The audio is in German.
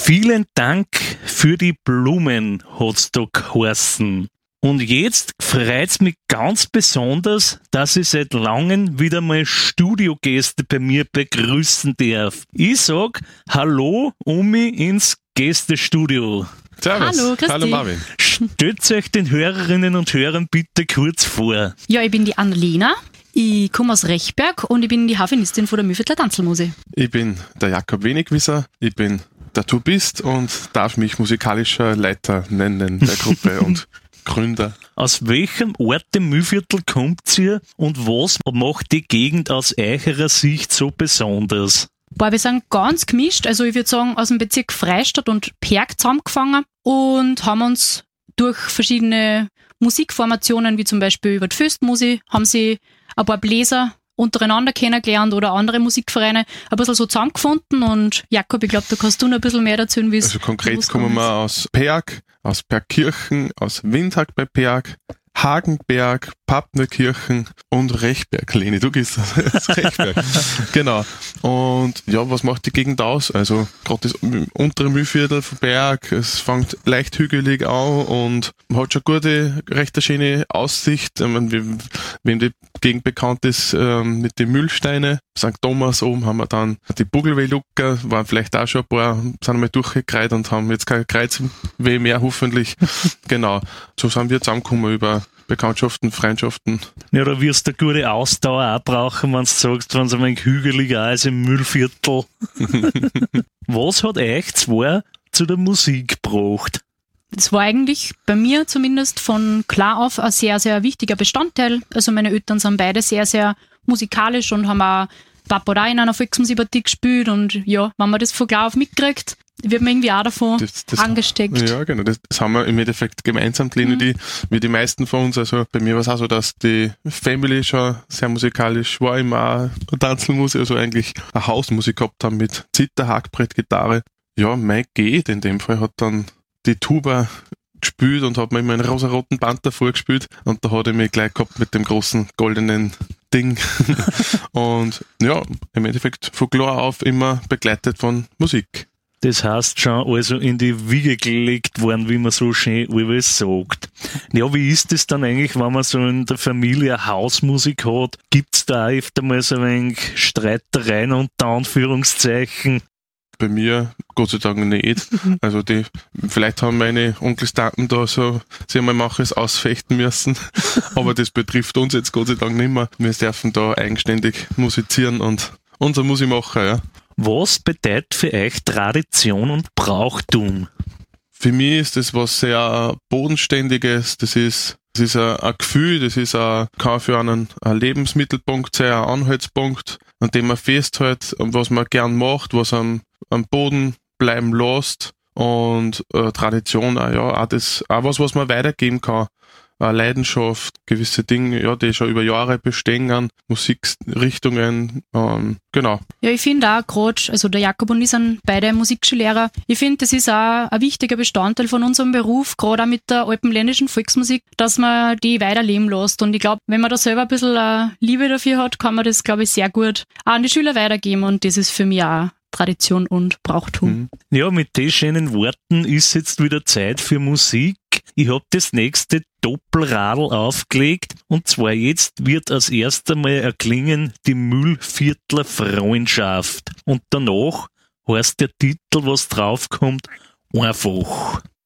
Vielen Dank für die Blumen, hat's da geheißen. Und jetzt freut's mich ganz besonders, dass ich seit langem wieder mal Studiogäste bei mir begrüßen darf. Ich sag Hallo, Omi, ins Gästestudio. Servus. Hallo, grüß Hallo dich. Marvin. Stellt euch den Hörerinnen und Hörern bitte kurz vor. Ja, ich bin die Annalena, ich komme aus Rechberg und ich bin die Harfenistin von der Mühlviertler Tanzelmuse. Ich bin der Jakob Wenigwisser, ich bin der Tubist und darf mich musikalischer Leiter nennen der Gruppe und Gründer. Aus welchem Ort im Mühlviertel kommt ihr und was macht die Gegend aus eurer Sicht so besonders? Boah, wir sind ganz gemischt, also ich würde sagen aus dem Bezirk Freistadt und Perg zusammengefangen und haben uns durch verschiedene Musikformationen, wie zum Beispiel über die Föstmusik, haben sie ein paar Bläser untereinander kennengelernt oder andere Musikvereine ein bisschen so zusammengefunden und Jakob, ich glaube, da kannst du noch ein bisschen mehr dazu wissen. Also konkret kommen wir aus Perg, aus Pergkirchen, aus Windhag bei Perg, Hagenberg, Pappnerkirchen und Rechberg. Leni, du gehst aus Rechberg. Genau. Und ja, was macht die Gegend aus? Also gerade das untere Mühlviertel von Berg, es fängt leicht hügelig an und man hat schon gute, recht eine schöne Aussicht. Ich meine, wem die Gegend bekannt ist, mit den Mühlsteine, St. Thomas oben haben wir dann die Bugelweh-Lucker, waren vielleicht auch schon ein paar, sind einmal durchgekreit und haben jetzt kein Kreuzweh mehr, hoffentlich. Genau. So sind wir zusammengekommen über Bekanntschaften, Freundschaften. Ja, da wirst du eine gute Ausdauer auch brauchen, wenn du sagst, wenn es ein wenig hügeliger ist im Mühlviertel. Was hat euch zwei zu der Musik gebracht? Das war eigentlich bei mir zumindest von klar auf ein sehr, sehr wichtiger Bestandteil. Also meine Eltern sind beide sehr, sehr musikalisch und haben auch Papa da in einer Volksmusikpartie gespielt und ja, wenn man das von klar auf mitkriegt, wird man irgendwie auch davon Das angesteckt. Ja, genau. Das haben wir im Endeffekt gemeinsam, Leni, wie die meisten von uns. Also bei mir war es auch so, dass die Family schon sehr musikalisch war, immer auch Tanzelmusik, also eigentlich eine Hausmusik gehabt haben mit Zither, Hackbrett, Gitarre. Ja, mein Geht in dem Fall hat dann die Tuba gespielt und hat mir immer einen rosa-roten Panther vorgespielt und da hat er mich gleich gehabt mit dem großen goldenen Ding. Und ja, im Endeffekt von klar auf immer begleitet von Musik. Das heißt schon also in die Wiege gelegt worden, wie man so schön alles sagt. Ja, wie ist das dann eigentlich, wenn man so in der Familie Hausmusik hat? Gibt's da auch öfter mal so ein wenig Streitereien unter Anführungszeichen? Bei mir, Gott sei Dank nicht. Also vielleicht haben meine Onkels, Tanten da so, sie einmal manches ausfechten müssen. Aber das betrifft uns jetzt Gott sei Dank nicht mehr. Wir dürfen da eigenständig musizieren und unser Musik machen, ja. Was bedeutet für euch Tradition und Brauchtum? Für mich ist das was sehr Bodenständiges. Das ist ein Gefühl, das ist kann für einen ein Lebensmittelpunkt sein, ein Anhaltspunkt, an dem man festhält, was man gern macht, was am Boden bleiben lässt. Und Tradition, auch was man weitergeben kann. Eine Leidenschaft, gewisse Dinge, ja, die schon über Jahre bestehen an Musikrichtungen, genau. Ja, ich finde auch gerade, also der Jakob und ich sind beide Musikschullehrer, ich finde, das ist auch ein wichtiger Bestandteil von unserem Beruf, gerade auch mit der alpenländischen Volksmusik, dass man die weiterleben lässt. Und ich glaube, wenn man da selber ein bisschen Liebe dafür hat, kann man das, glaube ich, sehr gut auch an die Schüler weitergeben und das ist für mich auch Tradition und Brauchtum. Ja, mit den schönen Worten ist jetzt wieder Zeit für Musik. Ich hab das nächste Doppelradl aufgelegt und zwar jetzt wird als erster Mal erklingen die Mühlviertler Freundschaft und danach heißt der Titel, was draufkommt, einfach.